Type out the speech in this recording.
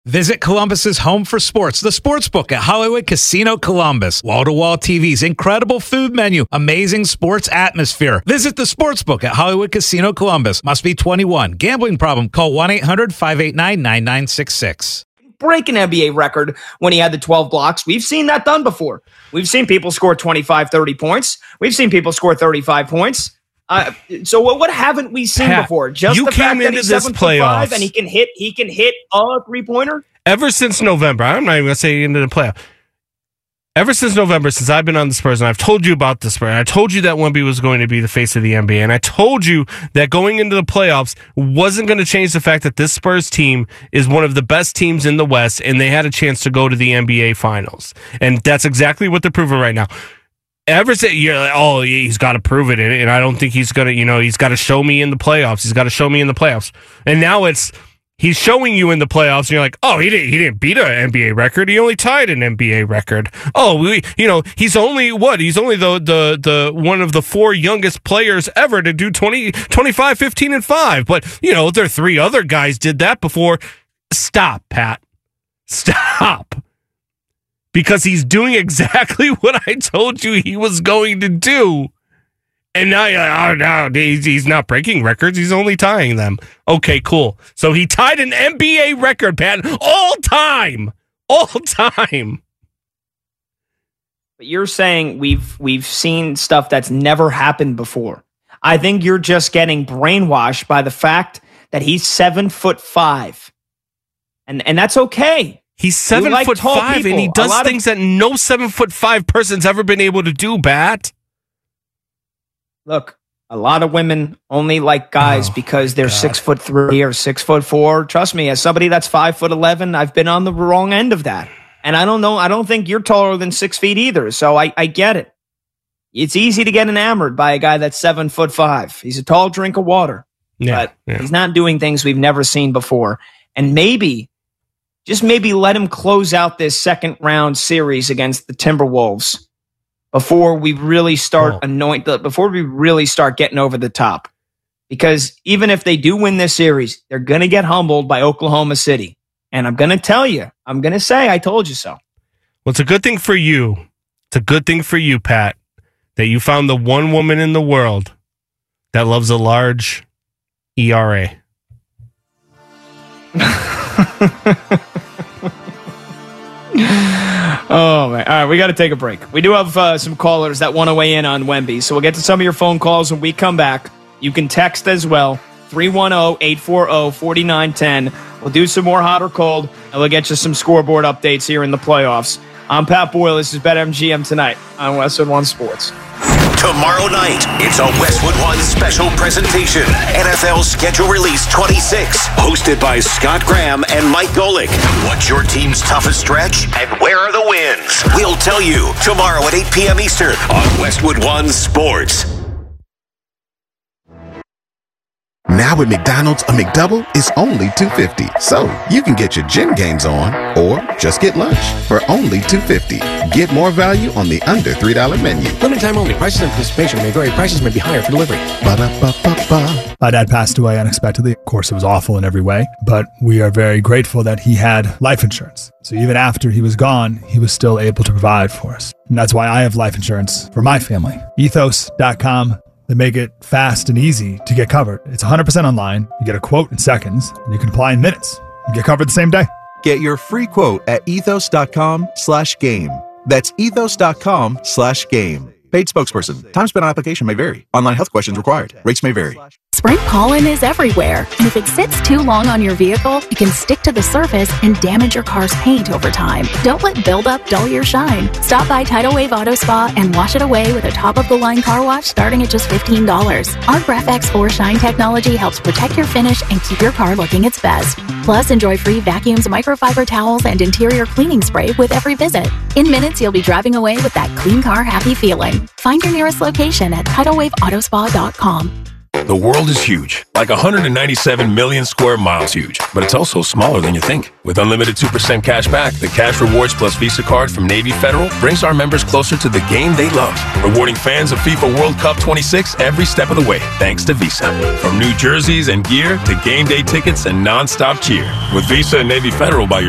Visit Columbus's home for sports, the Sportsbook at Hollywood Casino Columbus. Wall-to-wall TVs, incredible food menu, amazing sports atmosphere. Visit the Sportsbook at Hollywood Casino Columbus. Must be 21. Gambling problem? Call 1-800-589-9966. Break an NBA record when he had the 12 blocks. We've seen that done before. We've seen people score 25, 30 points. We've seen people score 35 points. So what haven't we seen before? Just the fact that he's 7'5" and he can hit a 3-pointer. Ever since November, I'm not even gonna say into the playoff. Ever since November, since I've been on the Spurs, and I've told you about the Spurs, and I told you that Wemby was going to be the face of the NBA, and I told you that going into the playoffs wasn't going to change the fact that this Spurs team is one of the best teams in the West, and they had a chance to go to the NBA Finals, and that's exactly what they're proving right now. Ever since you're like, oh, he's got to prove it, and I don't think he's gonna. He's got to show me in the playoffs. He's got to show me in the playoffs, and now he's showing you in the playoffs, and you're like, oh, he didn't beat an NBA record. He only tied an NBA record. Oh, he's only the one of the 4 youngest players ever to do 25, 15, and 5. But there are 3 other guys did that before. Stop, Pat. Stop. Because he's doing exactly what I told you he was going to do. And now you're like, no, he's not breaking records. He's only tying them. Okay, cool. So he tied an NBA record, Pat, all time. All time. But you're saying we've seen stuff that's never happened before. I think you're just getting brainwashed by the fact that he's 7'5". And that's okay. He's 7'5", and he does things that no 7'5" person's ever been able to do, Bat. Look, a lot of women only like guys because they're 6'3" or 6'4". Trust me, as somebody that's 5'11", I've been on the wrong end of that. And I don't know. I don't think you're taller than 6 feet either. So I get it. It's easy to get enamored by a guy that's 7'5". He's a tall drink of water, but he's not doing things we've never seen before. And just maybe let him close out this second round series against the Timberwolves before we really start before we really start getting over the top. Because even if they do win this series, they're going to get humbled by Oklahoma City. And I'm going to tell you, I'm going to say, I told you so. Well, it's a good thing for you. It's a good thing for you, Pat, that you found the one woman in the world that loves a large ERA. Oh, man. All right, we got to take a break. We do have some callers that want to weigh in on Wemby, so we'll get to some of your phone calls when we come back. You can text as well, 310-840-4910. We'll do some more hot or cold, and we'll get you some scoreboard updates here in the playoffs. I'm Pat Boyle. This is BetMGM Tonight on Westwood One Sports. Tomorrow night, it's a Westwood One special presentation. NFL Schedule Release 26, hosted by Scott Graham and Mike Golick. What's your team's toughest stretch, and where are the wins? We'll tell you tomorrow at 8 p.m. Eastern on Westwood One Sports. Now at McDonald's, a McDouble is only $2.50. So you can get your gym gains on or just get lunch for only $2.50. Get more value on the under $3 menu. Limited time only. Prices and participation may vary. Prices may be higher for delivery. Ba-da-ba-ba-ba. My dad passed away unexpectedly. Of course, it was awful in every way, but we are very grateful that he had life insurance. So even after he was gone, he was still able to provide for us. And that's why I have life insurance for my family. Ethos.com. They make it fast and easy to get covered. It's 100% online. You get a quote in seconds, and you can apply in minutes. You get covered the same day. Get your free quote at ethos.com/game. That's ethos.com/game. Paid spokesperson. Time spent on application may vary. Online health questions required. Rates may vary. Spring pollen is everywhere, and if it sits too long on your vehicle, it can stick to the surface and damage your car's paint over time. Don't let buildup dull your shine. Stop by Tidal Wave Auto Spa and wash it away with a top-of-the-line car wash starting at just $15. Our GraphX 4 Shine technology helps protect your finish and keep your car looking its best. Plus, enjoy free vacuums, microfiber towels, and interior cleaning spray with every visit. In minutes, you'll be driving away with that clean car happy feeling. Find your nearest location at TidalWaveAutospa.com. The world is huge, like 197 million square miles huge, but it's also smaller than you think. With unlimited 2% cash back, the Cash Rewards Plus Visa card from Navy Federal brings our members closer to the game they love, rewarding fans of FIFA World Cup 26 every step of the way, thanks to Visa. From new jerseys and gear to game day tickets and non-stop cheer. With Visa and Navy Federal by your